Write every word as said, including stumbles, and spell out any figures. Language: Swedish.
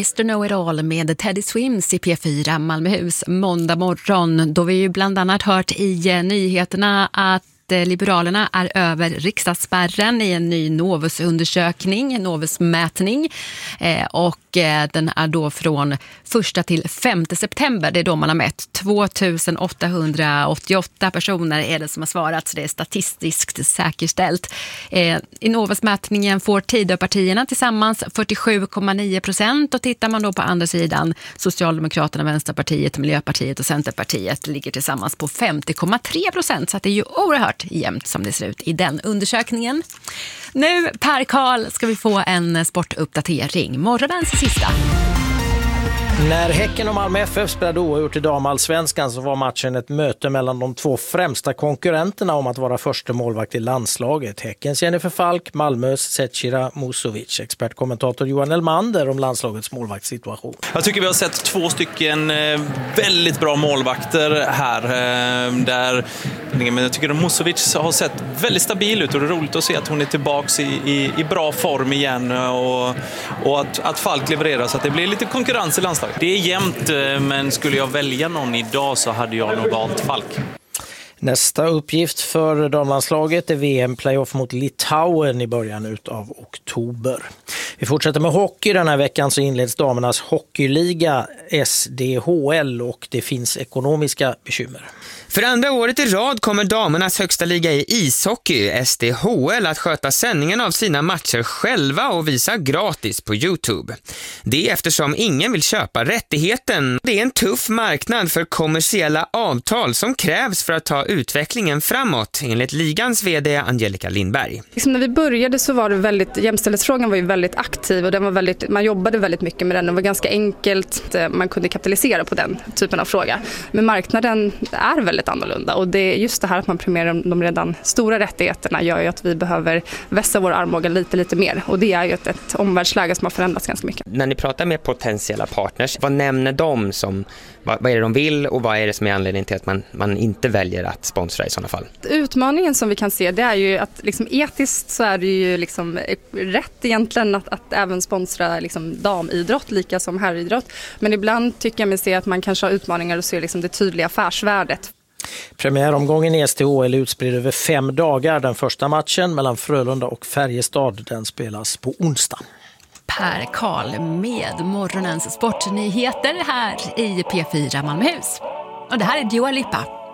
mister Know-It-All med Teddy Swims i P fyra Malmöhus måndag morgon, då vi ju bland annat hört i nyheterna att Liberalerna är över riksdagsspärren i en ny Novus-undersökning, Novus-mätning, eh, och eh, den är då från första till femte september. Det är då man har mätt. tvåtusen åttahundraåttioåtta personer är det som har svarat, så det är statistiskt säkerställt. Eh, I Novus-mätningen får Tidöpartierna tillsammans fyrtiosju komma nio procent, och tittar man då på andra sidan, Socialdemokraterna, Vänsterpartiet, Miljöpartiet och Centerpartiet ligger tillsammans på femtio komma tre procent, så att det är ju oerhört jämnt som det ser ut i den undersökningen. Nu, Per Karl, ska vi få en sportuppdatering. Morgonens sista. När Häcken och Malmö F F spelade oavgjort i damallsvenskan så var matchen ett möte mellan de två främsta konkurrenterna om att vara första målvakt i landslaget. Häckens Jennifer Falk, Malmös Zecira Musovic. Expertkommentator Johan Elmander om landslagets målvaktssituation. Jag tycker vi har sett två stycken väldigt bra målvakter här. Där, men jag tycker att Musovic har sett väldigt stabil ut, och det är roligt att se att hon är tillbaka i, i, i bra form igen, och, och att, att Falk levererar, så att det blir lite konkurrens i landslaget. Det är jämnt, men skulle jag välja någon idag så hade jag nog valt Falk. Nästa uppgift för damlandslaget är V M-playoff mot Litauen i början av oktober. Vi fortsätter med hockey. Den här veckan så inleds damernas hockeyliga S D H L, och det finns ekonomiska bekymmer. För andra året i rad kommer damernas högsta liga i ishockey, S D H L, att sköta sändningen av sina matcher själva och visa gratis på YouTube. Det är eftersom ingen vill köpa rättigheten. Det är en tuff marknad för kommersiella avtal som krävs för att ta utvecklingen framåt, enligt ligans vd Angelica Lindberg. Liksom när vi började så var det väldigt, jämställdhetsfrågan var ju väldigt aktiv, och den var väldigt, man jobbade väldigt mycket med den. Det var ganska enkelt, man kunde kapitalisera på den typen av fråga. Men marknaden är väldigt annorlunda, och det är just det här att man premierar de redan stora rättigheterna gör ju att vi behöver vässa vår armbåge lite lite mer, och det är ju ett, ett omvärldsläge som har förändrats ganska mycket. När ni pratar med potentiella partners, vad nämner de som, vad, vad är det de vill, och vad är det som är anledningen till att man, man inte väljer att sponsra i sådana fall? Utmaningen som vi kan se, det är ju att liksom etiskt så är det ju liksom rätt egentligen att, att även sponsra liksom damidrott lika som herridrott, men ibland tycker jag mig se att man kanske har utmaningar och ser liksom det tydliga affärsvärdet. Premiäromgången i S D H L är utspridd över fem dagar. Den första matchen mellan Frölunda och Färjestad, den spelas på onsdag. Per Karl med morgonens sportnyheter här i P fyra Malmöhus. Och det här är Dua Lipa.